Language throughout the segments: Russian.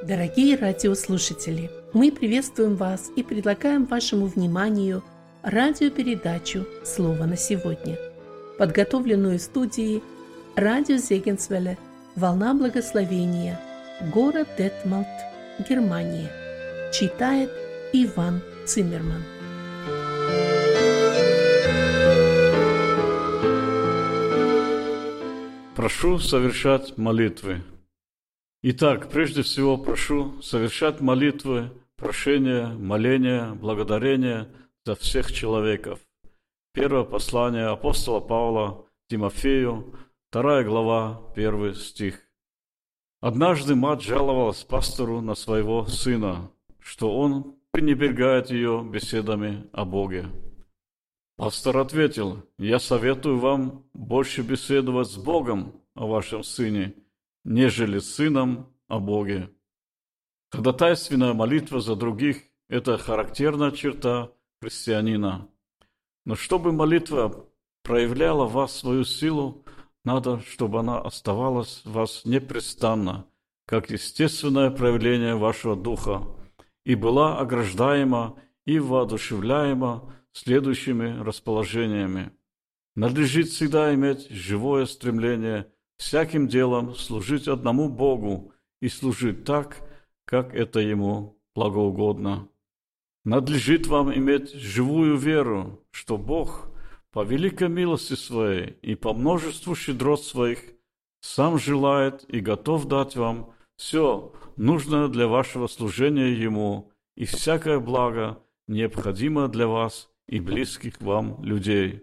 Дорогие радиослушатели, мы приветствуем вас и предлагаем вашему вниманию радиопередачу «Слово на сегодня», подготовленную в студии радио Зегенсвелле «Волна благословения», город Детмалт, Германия. Читает Иван Циммерман. Прошу совершать молитвы. Итак, прежде всего прошу совершать молитвы, прошения, моления, благодарения за всех человеков. Первое послание апостола Павла Тимофею, 2 глава, 1 стих. Однажды мать жаловалась пастору на своего сына, что он пренебрегает ее беседами о Боге. Пастор ответил: «Я советую вам больше беседовать с Богом о вашем сыне, нежели с сыном о Боге». Ходатайственная молитва за других – это характерная черта христианина. Но чтобы молитва проявляла в вас свою силу, надо, чтобы она оставалась в вас непрестанно, как естественное проявление вашего духа, и была ограждаема и воодушевляема следующими расположениями. Надлежит всегда иметь живое стремление всяким делом служить одному Богу и служить так, как это Ему благоугодно. Надлежит вам иметь живую веру, что Бог по великой милости Своей и по множеству щедрот Своих сам желает и готов дать вам все нужное для вашего служения Ему и всякое благо, необходимое для вас и близких вам людей.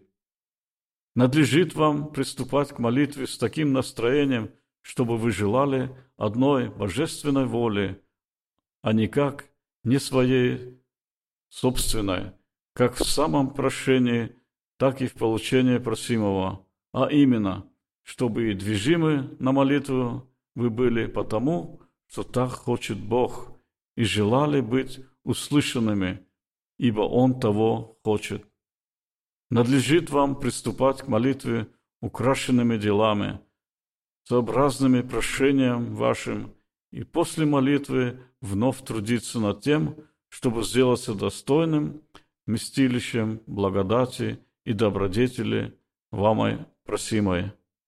Надлежит вам приступать к молитве с таким настроением, чтобы вы желали одной божественной воли, а никак не своей собственной, как в самом прошении, так и в получении просимого, а именно, чтобы и движимы на молитву вы были потому, что так хочет Бог, и желали быть услышанными, ибо Он того хочет. Надлежит вам приступать к молитве украшенными делами, сообразными прошениям вашим, и после молитвы вновь трудиться над тем, чтобы сделаться достойным вместилищем благодати и добродетели вами просимой.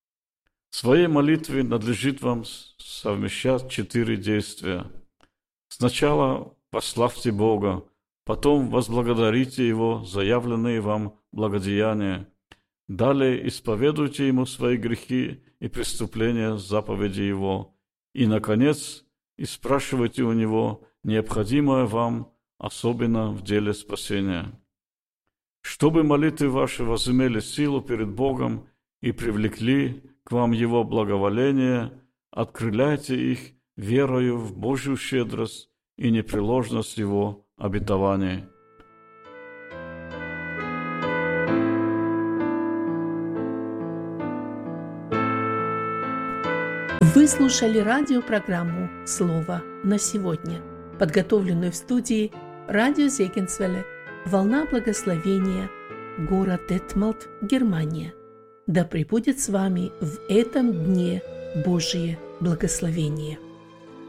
В своей молитве надлежит вам совмещать 4 действия. Сначала прославьте Бога, потом возблагодарите Его за явленные вам благодеяния. Далее исповедуйте Ему свои грехи и преступления заповеди Его. И, наконец, испрашивайте у Него необходимое вам, особенно в деле спасения. Чтобы молитвы ваши возымели силу перед Богом и привлекли к вам Его благоволение, открыляйте их верою в Божью щедрость и непреложность Его обетований. Вы слушали радиопрограмму «Слово на сегодня», подготовленную в студии радио Зегенсвелле «Волна благословения», город Детмалт, Германия. Да пребудет с вами в этом дне Божие благословение.